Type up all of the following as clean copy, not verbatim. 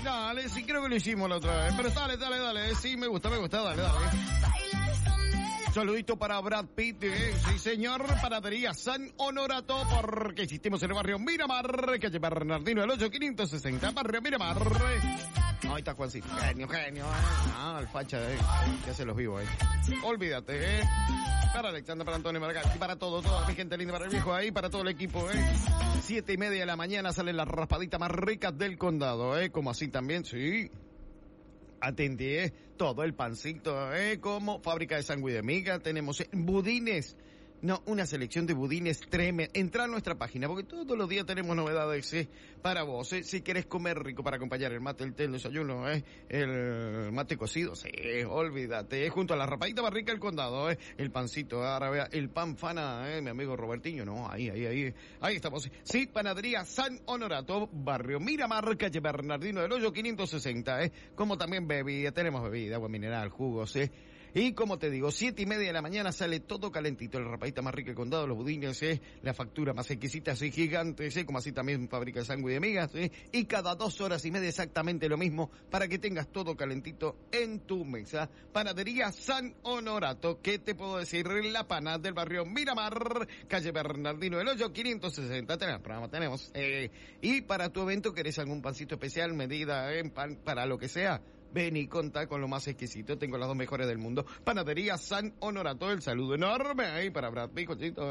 Dale, sí creo que lo hicimos la otra vez. Pero dale. Sí, me gusta, dale. Saludito para Brad Pitt, sí señor, Panadería San Honorato, porque existimos en el barrio Miramar, calle Bernardino del 8560, barrio Miramar. Ahí está Juancito, genio. El facha, que hace los vivos, Olvídate, Para Alexander, para Antonio Margal, para toda mi gente linda, para el viejo ahí, para todo el equipo, 7:30 de la mañana salen las raspaditas más ricas del condado, como así también, sí. Atendí, todo el pancito, como fábrica de sándwich de miga, tenemos budines, una selección de budines tremenda. Entra a nuestra página, porque todos los días tenemos novedades, para vos, si querés comer rico para acompañar el mate, el té, el desayuno, el mate cocido, sí, olvídate, junto a la rapadita más rica del condado, el pancito árabe, el pan fana, mi amigo Robertiño, no, ahí estamos, sí, Panadería San Honorato, barrio Miramar, calle Bernardino del Hoyo 560, como también bebida, tenemos bebida, agua mineral, jugos, y como te digo, 7:30 de la mañana sale todo calentito, la rapadita más rica del condado, los budines, la factura más exquisita, así gigantes, como así también fábrica de sándwich de migas, y cada 2:30 exactamente lo mismo, para que tengas todo calentito en tu mesa. Panadería San Honorato, ¿qué te puedo decir? La pana del barrio Miramar, calle Bernardino del Hoyo 560, tenemos, y para tu evento, ¿querés algún pancito especial, medida, pan, para lo que sea? Ven y contá con lo más exquisito. Tengo las dos mejores del mundo. Panadería San Honorato. El saludo enorme ahí para Brad Pitt, cochito,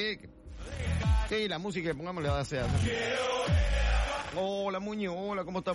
Sí, la música, pongámosle a hacer. Hola, Muñoz, hola, ¿cómo estás?